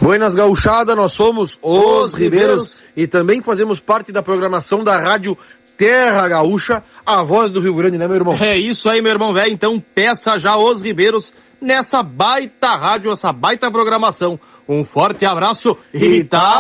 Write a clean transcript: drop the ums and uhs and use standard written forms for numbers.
Buenas gauchada, nós somos os Ribeiros e também fazemos parte da programação da Rádio Terra Gaúcha, a voz do Rio Grande, né, meu irmão? É isso aí, meu irmão velho. Então peça já os Ribeiros nessa baita rádio, essa baita programação. Um forte abraço e tá